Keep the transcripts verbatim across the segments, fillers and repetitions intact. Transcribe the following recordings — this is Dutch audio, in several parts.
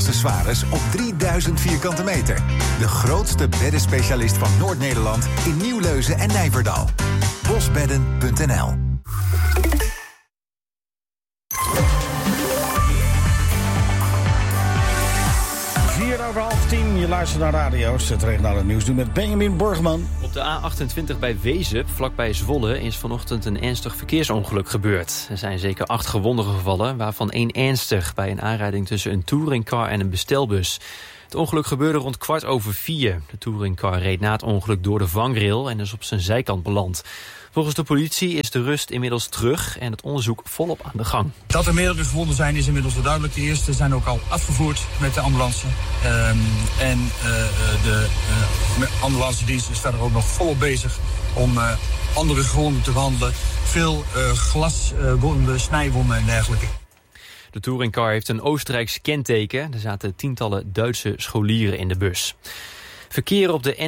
accessoires op drieduizend vierkante meter. De grootste beddenspecialist van Noord-Nederland in Nieuwleuzen en Nijverdal. bosbedden punt n l. Vier over half tien, je luistert naar radio's. Het regionale nieuws nu met Benjamin Borgman. Op de A achtentwintig bij Wezep, vlakbij Zwolle, is vanochtend een ernstig verkeersongeluk gebeurd. Er zijn zeker acht gewonden gevallen, waarvan één ernstig bij een aanrijding tussen een touringcar en een bestelbus. Het ongeluk gebeurde rond kwart over vier. De touringcar reed na het ongeluk door de vangrail en is op zijn zijkant beland. Volgens de politie is de rust inmiddels terug en het onderzoek volop aan de gang. Dat er meerdere gewonden zijn is inmiddels wel duidelijk. De eerste zijn ook al afgevoerd met de ambulance. Um, en uh, de uh, ambulancedienst is verder ook nog volop bezig om uh, andere gewonden te behandelen. Veel uh, glaswonden, uh, snijwonden en dergelijke. De touringcar heeft een Oostenrijks kenteken. Er zaten tientallen Duitse scholieren in de bus. Verkeer op de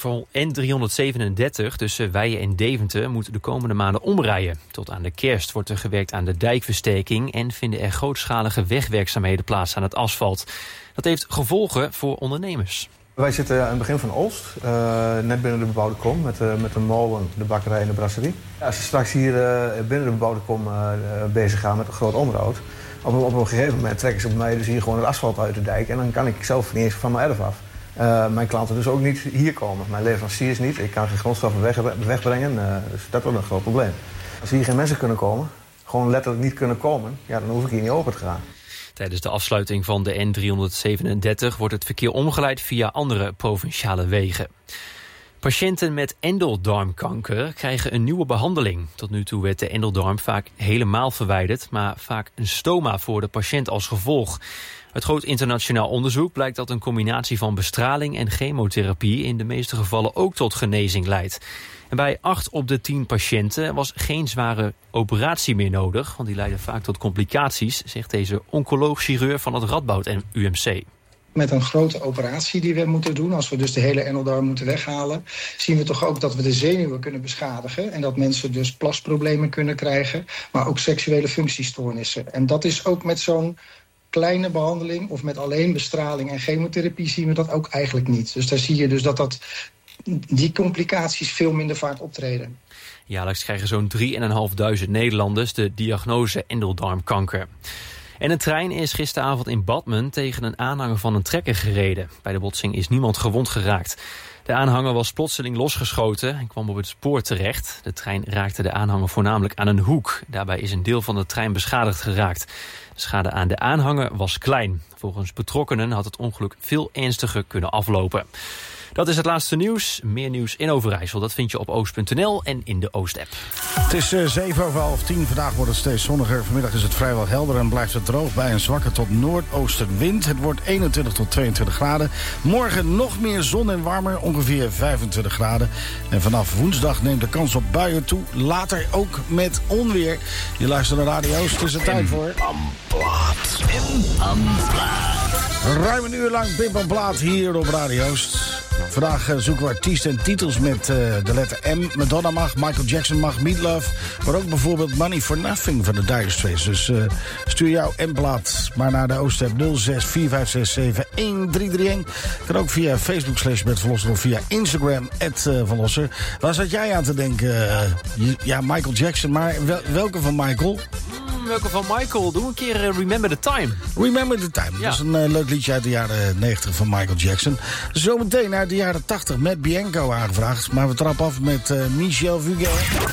N driehonderdzevenendertig tussen Weijen en Deventer moet de komende maanden omrijden. Tot aan de kerst wordt er gewerkt aan de dijkversterking en vinden er grootschalige wegwerkzaamheden plaats aan het asfalt. Dat heeft gevolgen voor ondernemers. Wij zitten aan het begin van Olst, uh, net binnen de bebouwde kom, met, uh, met de molen, de bakkerij en de brasserie. Als ze straks hier uh, binnen de bebouwde kom uh, bezig gaan met een groot onderhoud, op, op een gegeven moment trekken ze bij mij dus hier gewoon het asfalt uit de dijk en dan kan ik zelf niet eens van mijn erf af. Uh, mijn klanten dus ook niet hier komen. Mijn leveranciers niet. Ik kan geen grondstoffen weg, wegbrengen. Uh, dus dat wordt een groot probleem. Als hier geen mensen kunnen komen, gewoon letterlijk niet kunnen komen, ja, dan hoef ik hier niet open te gaan. Tijdens de afsluiting van de N driehonderdzevenendertig wordt het verkeer omgeleid via andere provinciale wegen. Patiënten met endeldarmkanker krijgen een nieuwe behandeling. Tot nu toe werd de endeldarm vaak helemaal verwijderd, maar vaak een stoma voor de patiënt als gevolg. Uit groot internationaal onderzoek blijkt dat een combinatie van bestraling en chemotherapie in de meeste gevallen ook tot genezing leidt. En bij acht op de tien patiënten was geen zware operatie meer nodig, want die leiden vaak tot complicaties, zegt deze oncoloog-chirurg van het Radboud en U M C. Met een grote operatie die we moeten doen, als we dus de hele endeldarm moeten weghalen, zien we toch ook dat we de zenuwen kunnen beschadigen en dat mensen dus plasproblemen kunnen krijgen, maar ook seksuele functiestoornissen. En dat is ook met zo'n kleine behandeling of met alleen bestraling en chemotherapie zien we dat ook eigenlijk niet. Dus daar zie je dus dat, dat die complicaties veel minder vaak optreden. Jaarlijks krijgen zo'n drieduizend vijfhonderd Nederlanders de diagnose endeldarmkanker. En een trein is gisteravond in Badmen tegen een aanhanger van een trekker gereden. Bij de botsing is niemand gewond geraakt. De aanhanger was plotseling losgeschoten en kwam op het spoor terecht. De trein raakte de aanhanger voornamelijk aan een hoek. Daarbij is een deel van de trein beschadigd geraakt. De schade aan de aanhanger was klein. Volgens betrokkenen had het ongeluk veel ernstiger kunnen aflopen. Dat is het laatste nieuws. Meer nieuws in Overijssel. Dat vind je op oost punt n l en in de Oost-app. Het is uh, zeven over half tien. Vandaag wordt het steeds zonniger. Vanmiddag is het vrijwel helder en blijft het droog bij een zwakke tot noordoostenwind. Het wordt eenentwintig tot tweeëntwintig graden. Morgen nog meer zon en warmer, ongeveer vijfentwintig graden. En vanaf woensdag neemt de kans op buien toe. Later ook met onweer. Je luistert naar radio's. Het is er tijd voor Amplaat. Amplaat. Ruim een uur lang Pim en Plaat hier op radio's. Vandaag uh, zoeken we artiesten en titels met uh, de letter M. Madonna mag, Michael Jackson mag, Meatloaf. Maar ook bijvoorbeeld Money for Nothing van de Dire Straits. Dus uh, stuur jouw M-plaat maar naar de Oost-app nul zes vier vijf zes zeven een drie drie een. Kan ook via Facebook slash Bert Verlosser of via Instagram at uh, Verlosser. Waar zat jij aan te denken? Uh, ja, Michael Jackson, maar wel, welke van Michael? Welke van Michael? Doe een keer uh, Remember the Time. Remember the Time. Ja. Dat is een uh, leuk liedje uit de jaren negentig van Michael Jackson. Zometeen uit de jaren tachtig met Bianco aangevraagd. Maar we trappen af met uh, Michel Fugain.